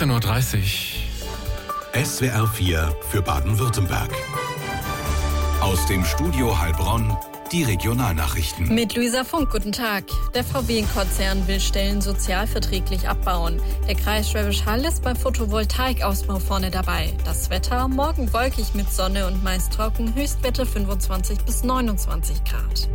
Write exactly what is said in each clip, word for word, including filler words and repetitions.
vierzehn Uhr dreißig. S W R vier für Baden-Württemberg. Aus dem Studio Heilbronn die Regionalnachrichten. Mit Luisa Funk, guten Tag. Der V W-Konzern will Stellen sozialverträglich abbauen. Der Kreis Schwäbisch Hall ist beim Photovoltaikausbau vorne dabei. Das Wetter, morgen wolkig mit Sonne und meist trocken, Höchstwerte fünfundzwanzig bis neunundzwanzig Grad.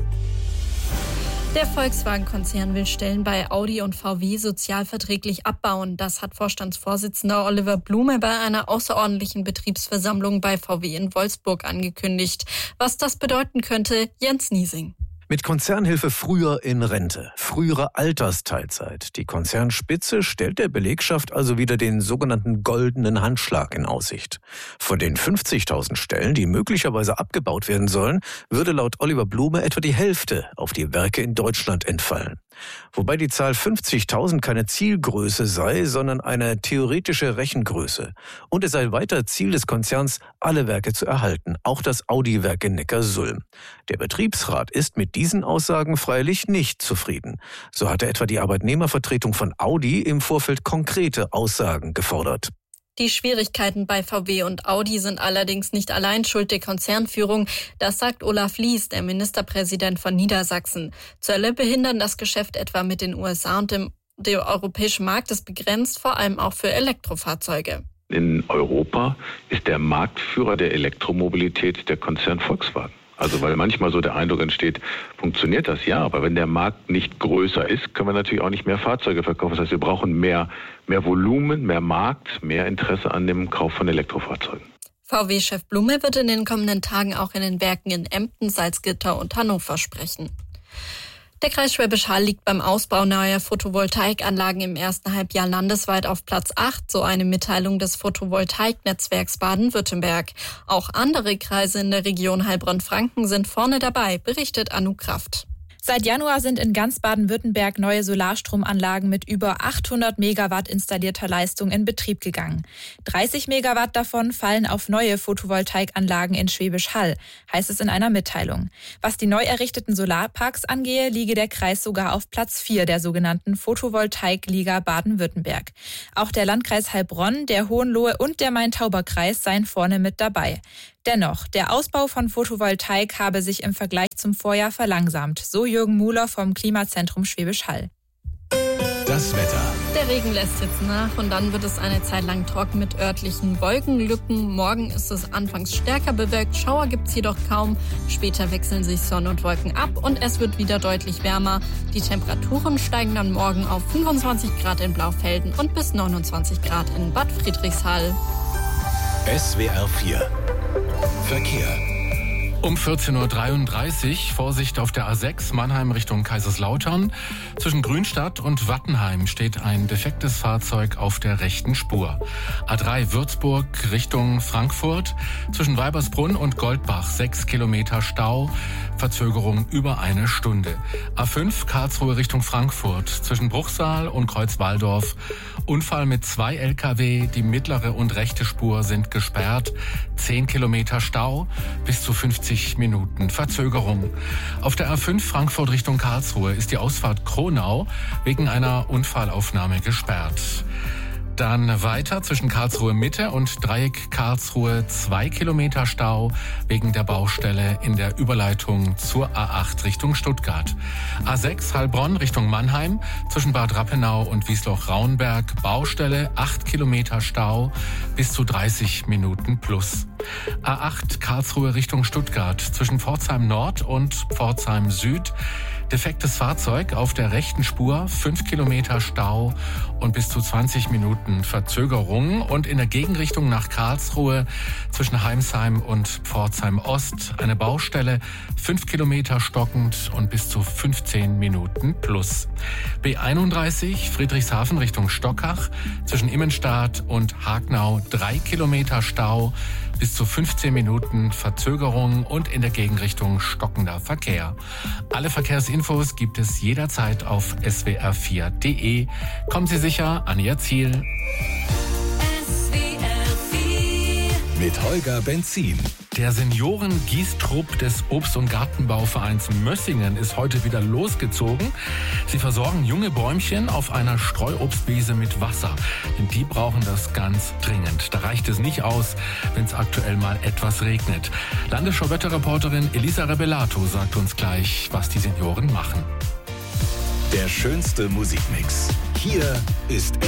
Der Volkswagen-Konzern will Stellen bei Audi und V W sozialverträglich abbauen. Das hat Vorstandsvorsitzender Oliver Blume bei einer außerordentlichen Betriebsversammlung bei V W in Wolfsburg angekündigt. Was das bedeuten könnte, Jens Niesing. Mit Konzernhilfe früher in Rente, frühere Altersteilzeit. Die Konzernspitze stellt der Belegschaft also wieder den sogenannten goldenen Handschlag in Aussicht. Von den fünfzigtausend Stellen, die möglicherweise abgebaut werden sollen, würde laut Oliver Blume etwa die Hälfte auf die Werke in Deutschland entfallen. Wobei die Zahl fünfzigtausend keine Zielgröße sei, sondern eine theoretische Rechengröße. Und es sei weiter Ziel des Konzerns, alle Werke zu erhalten, auch das Audi-Werk in Neckarsulm. Der Betriebsrat ist mit diesen Aussagen freilich nicht zufrieden. So hatte etwa die Arbeitnehmervertretung von Audi im Vorfeld konkrete Aussagen gefordert. Die Schwierigkeiten bei V W und Audi sind allerdings nicht allein Schuld der Konzernführung. Das sagt Olaf Lies, der Ministerpräsident von Niedersachsen. Zölle behindern das Geschäft etwa mit den U S A und dem, der europäische Markt ist begrenzt, vor allem auch für Elektrofahrzeuge. In Europa ist der Marktführer der Elektromobilität der Konzern Volkswagen. Also weil manchmal so der Eindruck entsteht, funktioniert das? Ja, aber wenn der Markt nicht größer ist, können wir natürlich auch nicht mehr Fahrzeuge verkaufen. Das heißt, wir brauchen mehr, mehr Volumen, mehr Markt, mehr Interesse an dem Kauf von Elektrofahrzeugen. V W-Chef Blume wird in den kommenden Tagen auch in den Werken in Emden, Salzgitter und Hannover sprechen. Der Kreis Schwäbisch Hall liegt beim Ausbau neuer Photovoltaikanlagen im ersten Halbjahr landesweit auf Platz acht, so eine Mitteilung des Photovoltaiknetzwerks Baden-Württemberg. Auch andere Kreise in der Region Heilbronn-Franken sind vorne dabei, berichtet Anu Kraft. Seit Januar sind in ganz Baden-Württemberg neue Solarstromanlagen mit über achthundert Megawatt installierter Leistung in Betrieb gegangen. dreißig Megawatt davon fallen auf neue Photovoltaikanlagen in Schwäbisch Hall, heißt es in einer Mitteilung. Was die neu errichteten Solarparks angehe, liege der Kreis sogar auf Platz vier der sogenannten Photovoltaik-Liga Baden-Württemberg. Auch der Landkreis Heilbronn, der Hohenlohe und der Main-Tauber-Kreis seien vorne mit dabei. Dennoch, der Ausbau von Photovoltaik habe sich im Vergleich zum Vorjahr verlangsamt, so Jürgen Muhler vom Klimazentrum Schwäbisch Hall. Das Wetter. Der Regen lässt jetzt nach und dann wird es eine Zeit lang trocken mit örtlichen Wolkenlücken. Morgen ist es anfangs stärker bewölkt, Schauer gibt es jedoch kaum. Später wechseln sich Sonne und Wolken ab und es wird wieder deutlich wärmer. Die Temperaturen steigen dann morgen auf fünfundzwanzig Grad in Blaufelden und bis neunundzwanzig Grad in Bad Friedrichshall. S W R vier Verkehr. Um vierzehn Uhr dreiunddreißig, Vorsicht auf der A sechs, Mannheim Richtung Kaiserslautern. Zwischen Grünstadt und Wattenheim steht ein defektes Fahrzeug auf der rechten Spur. A drei Würzburg Richtung Frankfurt. Zwischen Weibersbrunn und Goldbach sechs Kilometer Stau. Verzögerung über eine Stunde. A fünf Karlsruhe Richtung Frankfurt. Zwischen Bruchsal und Kreuzwaldorf. Unfall mit zwei L K W. Die mittlere und rechte Spur sind gesperrt. zehn Kilometer Stau. Bis zu fünfzig Minuten Verzögerung. Auf der A fünf Frankfurt Richtung Karlsruhe ist die Ausfahrt Kronau wegen einer Unfallaufnahme gesperrt. Dann weiter zwischen Karlsruhe Mitte und Dreieck Karlsruhe zwei Kilometer Stau wegen der Baustelle in der Überleitung zur A acht Richtung Stuttgart. A sechs Heilbronn Richtung Mannheim zwischen Bad Rappenau und Wiesloch-Raunberg Baustelle acht Kilometer Stau bis zu dreißig Minuten plus. A acht Karlsruhe Richtung Stuttgart zwischen Pforzheim Nord und Pforzheim Süd. Defektes Fahrzeug auf der rechten Spur, fünf Kilometer Stau und bis zu zwanzig Minuten Verzögerung. Und in der Gegenrichtung nach Karlsruhe zwischen Heimsheim und Pforzheim Ost eine Baustelle, fünf Kilometer stockend und bis zu fünfzehn Minuten plus. B einunddreißig Friedrichshafen Richtung Stockach zwischen Immenstadt und Hagnau drei Kilometer Stau, bis zu fünfzehn Minuten Verzögerung und in der Gegenrichtung stockender Verkehr. Alle Verkehrsinfos gibt es jederzeit auf S W R vier Punkt de. Kommen Sie sicher an Ihr Ziel. S W R vier mit Holger Benzin. Der Senioren-Gießtrupp des Obst- und Gartenbauvereins Mössingen ist heute wieder losgezogen. Sie versorgen junge Bäumchen auf einer Streuobstwiese mit Wasser. Denn die brauchen das ganz dringend. Da reicht es nicht aus, wenn es aktuell mal etwas regnet. Landesschau-Wetterreporterin Elisa Rebellato sagt uns gleich, was die Senioren machen. Der schönste Musikmix. Hier ist